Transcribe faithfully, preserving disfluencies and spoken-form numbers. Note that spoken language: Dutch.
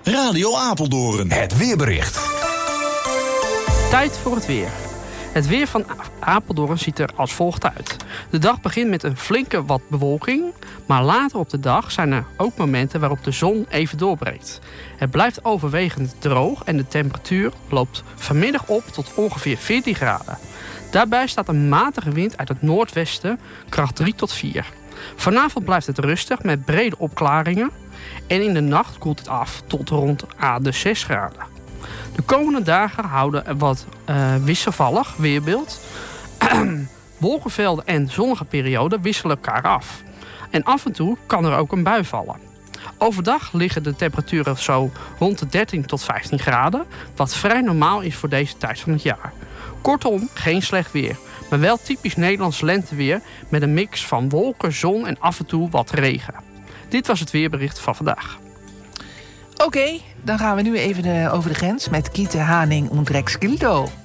Radio Apeldoorn. Het weerbericht. Tijd voor het weer. Het weer van Apeldoorn ziet er als volgt uit. De dag begint met een flinke wat bewolking, maar later op de dag zijn er ook momenten waarop de zon even doorbreekt. Het blijft overwegend droog en de temperatuur loopt vanmiddag op tot ongeveer veertien graden. Daarbij staat een matige wind uit het noordwesten, kracht drie tot vier. Vanavond blijft het rustig met brede opklaringen en in de nacht koelt het af tot rond aan de zes graden. De komende dagen houden een wat uh, wisselvallig weerbeeld. Wolkenvelden en zonnige perioden wisselen elkaar af. En af en toe kan er ook een bui vallen. Overdag liggen de temperaturen zo rond de dertien tot vijftien graden, wat vrij normaal is voor deze tijd van het jaar. Kortom, geen slecht weer, maar wel typisch Nederlands lenteweer met een mix van wolken, zon en af en toe wat regen. Dit was het weerbericht van vandaag. Oké, okay, dan gaan we nu even de, over de grens met Kiete Haning en Rex Gildo.